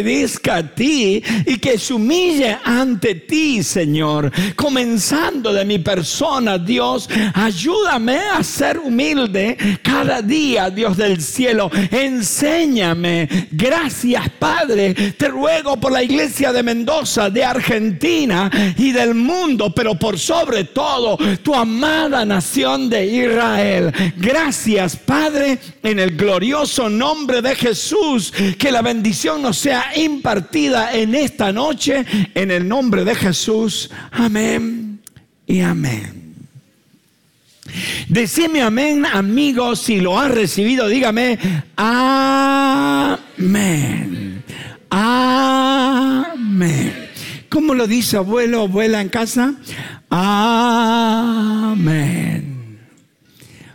obedezca a ti y que se humille ante ti, Señor. Comenzando de mi persona, Dios, ayúdame a ser humilde cada día, Dios del cielo. Enséñame. Gracias, Padre. Te ruego por la iglesia de Mendoza, de Argentina y del mundo, pero por sobre todo, tu amada nación de Israel. Gracias, Padre, en el glorioso nombre de Jesús. Que la bendición nos sea impartida en esta noche, en el nombre de Jesús. Amén y amén. Decime amén, amigos. Si lo has recibido, dígame amén. Amén. ¿Cómo lo dice abuelo o abuela en casa? Amén.